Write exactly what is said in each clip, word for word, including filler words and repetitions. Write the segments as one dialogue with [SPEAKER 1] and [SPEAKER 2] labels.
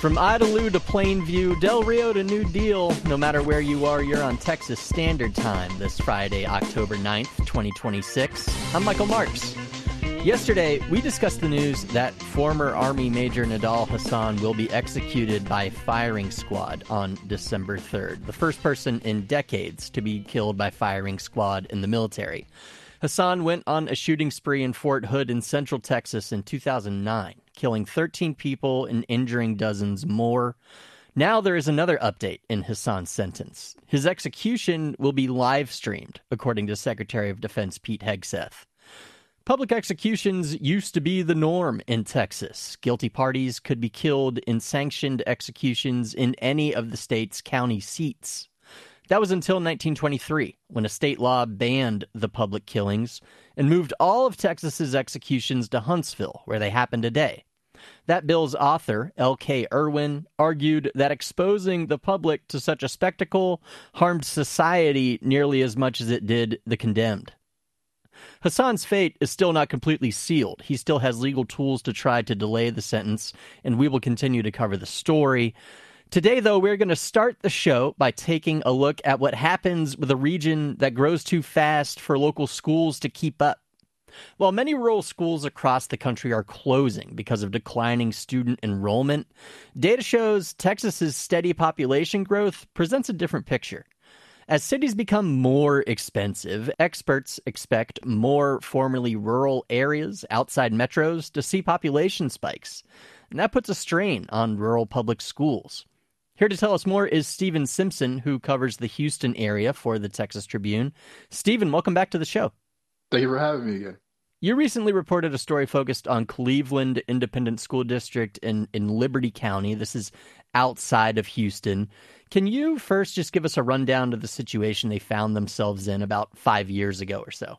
[SPEAKER 1] From Idalou to Plainview, Del Rio to New Deal, no matter where you are, you're on Texas Standard Time this Friday, October ninth, twenty twenty-six. I'm Michael Marks. Yesterday, we discussed the news that former Army Major Nidal Hasan will be executed by firing squad on December third, the first person in decades to be killed by firing squad in the military. Hasan went on a shooting spree in Fort Hood in Central Texas in two thousand nine, killing thirteen people and injuring dozens more. Now there is another update in Hasan's sentence. His execution will be live-streamed, according to Secretary of Defense Pete Hegseth. Public executions used to be the norm in Texas. Guilty parties could be killed in sanctioned executions in any of the state's county seats. That was until nineteen twenty-three, when a state law banned the public killings and moved all of Texas's executions to Huntsville, where they happen today. That bill's author, L K Irwin, argued that exposing the public to such a spectacle harmed society nearly as much as it did the condemned. Hasan's fate is still not completely sealed. He still has legal tools to try to delay the sentence, and we will continue to cover the story. Today, though, we're going to start the show by taking a look at what happens with a region that grows too fast for local schools to keep up. While many rural schools across the country are closing because of declining student enrollment, data shows Texas's steady population growth presents a different picture. As cities become more expensive, experts expect more formerly rural areas outside metros to see population spikes, and that puts a strain on rural public schools. Here to tell us more is Steven Simpson, who covers the Houston area for the Texas Tribune. Steven, welcome back to the show.
[SPEAKER 2] Thank you for having me again.
[SPEAKER 1] You recently reported a story focused on Cleveland Independent School District in, in Liberty County. This is outside of Houston. Can you first just give us a rundown of the situation they found themselves in about five years ago or so?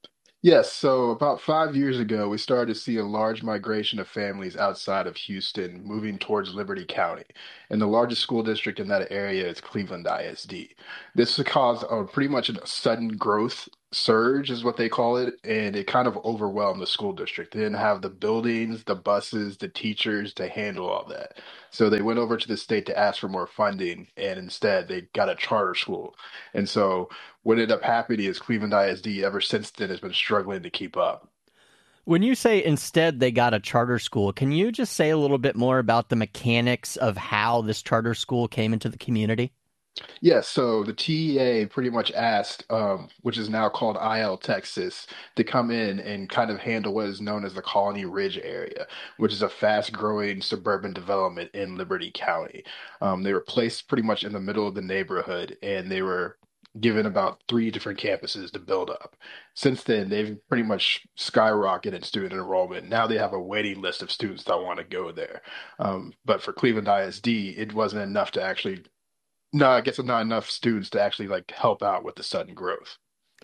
[SPEAKER 2] Yes, so about five years ago, we started to see a large migration of families outside of Houston moving towards Liberty County. And the largest school district in that area is Cleveland I S D. This caused a pretty much a sudden growth surge, is what they call it, and it kind of overwhelmed the school district. They didn't have the buildings, the buses, the teachers to handle all that. So they went over to the state to ask for more funding, and instead they got a charter school. And so what ended up happening is Cleveland I S D ever since then has been struggling to keep up.
[SPEAKER 1] When you say instead they got a charter school, can you just say a little bit more about the mechanics of how this charter school came into the community?
[SPEAKER 2] Yes, so the T E A pretty much asked, um, which is now called I L Texas, to come in and kind of handle what is known as the Colony Ridge area, which is a fast-growing suburban development in Liberty County. Um, they were placed pretty much in the middle of the neighborhood, and they were given about three different campuses to build up. Since then, they've pretty much skyrocketed in student enrollment. Now they have a waiting list of students that want to go there. Um, but for Cleveland I S D, it wasn't enough to actually no, I guess not enough students to actually like help out with the sudden growth.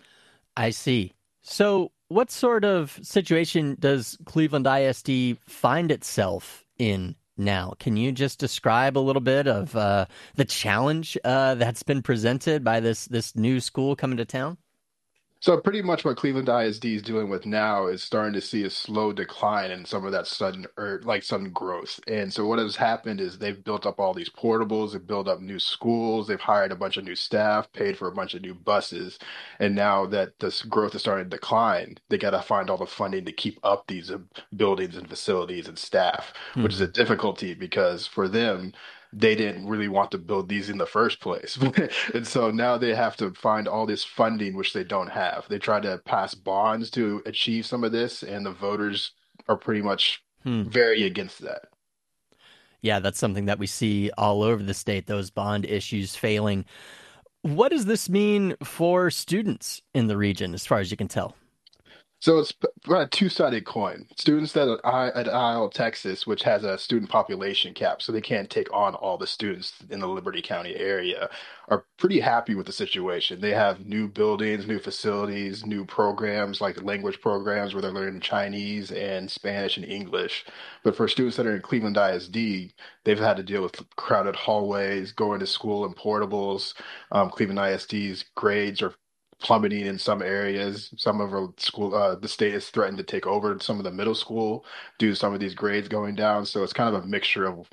[SPEAKER 1] I see. So what sort of situation does Cleveland I S D find itself in now? Can you just describe a little bit of uh, the challenge uh, that's been presented by this this new school coming to town?
[SPEAKER 2] So pretty much what Cleveland I S D is dealing with now is starting to see a slow decline in some of that sudden or like sudden growth. And so what has happened is they've built up all these portables, they've built up new schools, they've hired a bunch of new staff, paid for a bunch of new buses. And now that this growth is starting to decline, they got to find all the funding to keep up these uh, buildings and facilities and staff,
[SPEAKER 1] Hmm.
[SPEAKER 2] which is a difficulty because for them, they didn't really want to build these in the first place. And so now they have to find all this funding, which they don't have. They try to pass bonds to achieve some of this, and the voters are pretty much
[SPEAKER 1] Hmm.
[SPEAKER 2] very against that.
[SPEAKER 1] Yeah, that's something that we see all over the state, those bond issues failing. What does this mean for students in the region, as far as you can tell?
[SPEAKER 2] So it's p- a two-sided coin. Students that are I- at I L Texas, which has a student population cap, so they can't take on all the students in the Liberty County area, are pretty happy with the situation. They have new buildings, new facilities, new programs like language programs where they're learning Chinese and Spanish and English. But for students that are in Cleveland I S D, they've had to deal with crowded hallways, going to school in portables. Um, Cleveland I S D's grades are plummeting in some areas. Some of our school, uh, the state has threatened to take over some of the middle school due to some of these grades going down. So it's kind of a mixture of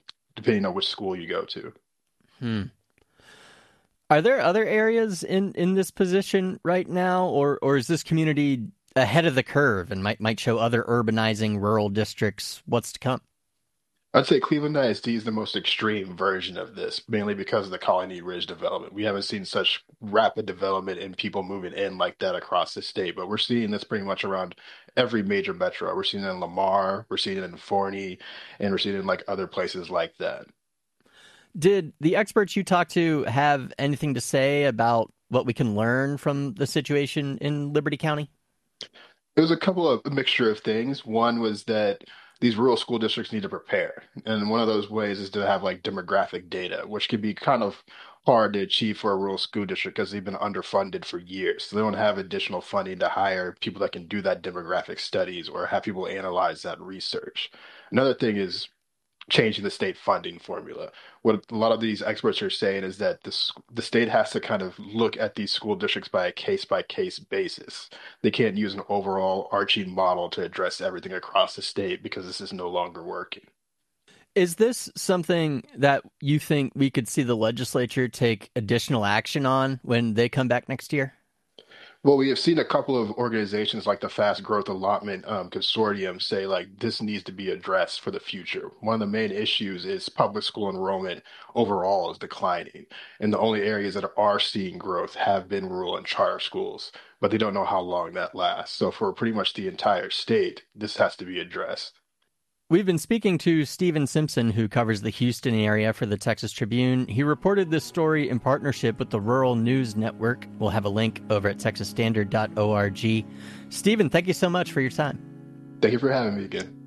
[SPEAKER 2] depending on which school you go to.
[SPEAKER 1] Hmm. Are there other areas in, in this position right now, or or is this community ahead of the curve and might might show other urbanizing rural districts what's to come?
[SPEAKER 2] I'd say Cleveland I S D is the most extreme version of this, mainly because of the Colony Ridge development. We haven't seen such rapid development and people moving in like that across the state, but we're seeing this pretty much around every major metro. We're seeing it in Lamar, we're seeing it in Forney, and we're seeing it in like other places like that.
[SPEAKER 1] Did the experts you talked to have anything to say about what we can learn from the situation in Liberty County?
[SPEAKER 2] It was a couple of a mixture of things. One was that these rural school districts need to prepare. And one of those ways is to have like demographic data, which can be kind of hard to achieve for a rural school district because they've been underfunded for years. So they don't have additional funding to hire people that can do that demographic studies or have people analyze that research. Another thing is changing the state funding formula. What a lot of these experts are saying is that this, the state has to kind of look at these school districts by a case by case basis. They can't use an overall arching model to address everything across the state because this is no longer working.
[SPEAKER 1] Is this something that you think we could see the legislature take additional action on when they come back next year?
[SPEAKER 2] Well, we have seen a couple of organizations like the Fast Growth Allotment um, Consortium say like this needs to be addressed for the future. One of the main issues is public school enrollment overall is declining, and the only areas that are seeing growth have been rural and charter schools, but they don't know how long that lasts. So for pretty much the entire state, this has to be addressed.
[SPEAKER 1] We've been speaking to Steven Simpson, who covers the Houston area for the Texas Tribune. He reported this story in partnership with the Rural News Network. We'll have a link over at texas standard dot org. Steven, thank you so much for your time.
[SPEAKER 2] Thank you for having me again.